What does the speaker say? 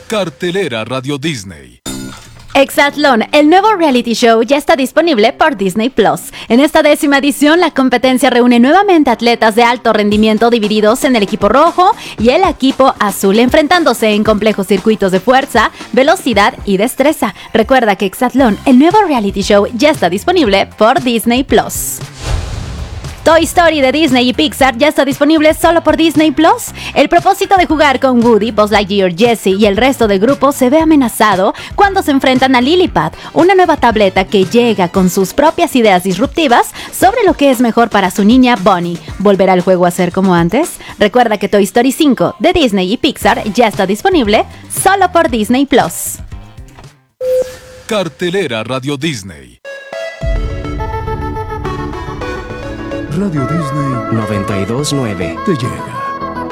Cartelera Radio Disney. Exatlón, el nuevo reality show, ya está disponible por Disney Plus. En esta 10ª edición, la competencia reúne nuevamente atletas de alto rendimiento divididos en el equipo rojo y el equipo azul, enfrentándose en complejos circuitos de fuerza, velocidad y destreza. Recuerda que Exatlón, el nuevo reality show, ya está disponible por Disney Plus. Toy Story de Disney y Pixar ya está disponible solo por Disney Plus. El propósito de jugar con Woody, Buzz Lightyear, Jessie y el resto del grupo se ve amenazado cuando se enfrentan a Lilipad, una nueva tableta que llega con sus propias ideas disruptivas sobre lo que es mejor para su niña Bonnie. ¿Volverá el juego a ser como antes? Recuerda que Toy Story 5 de Disney y Pixar ya está disponible solo por Disney Plus. Cartelera Radio Disney. Radio Disney 92.9 te llega.